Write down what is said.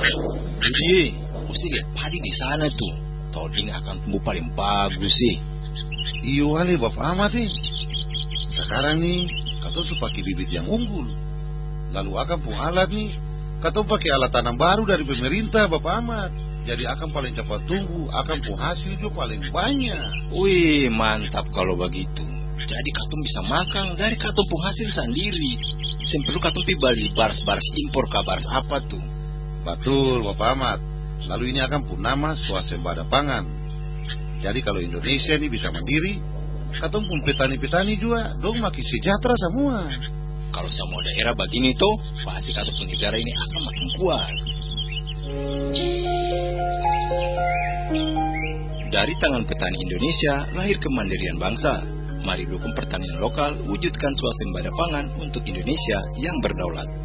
Jadi, mesti lihat padi di sana tuh. Tahun ini akan tumbuh paling bagus sih. Iyo ale Bapak Ahmad nih. Sekarang nih, katong su pakai bibit yang unggul. Lalu akan pun alat nih, katong pakai alat tanam baru dari pemerintah Bapak Ahmad. Jadi akan paling cepat tumbuh, akan pun hasil juga paling banyak. Wih, mantap kalau begitu. Jadi katong bisa makan dari katong pun hasil sendiri. Perlu katong pi beli baras-baras impor ke baras apa tuh. Betul Bapak Ahmad. Lalu ini akan pun nama swasembada pangan. Jadi kalau Indonesia ini bisa mandiri, katong pun petani-petani juga dong makin sejahtera semua. Kalau semua daerah begini tuh, pasti katong pun negara ini akan makin kuat. Dari tangan petani Indonesia lahir kemandirian bangsa. Mari dukung pertanian lokal, wujudkan swasembada pangan untuk Indonesia yang berdaulat.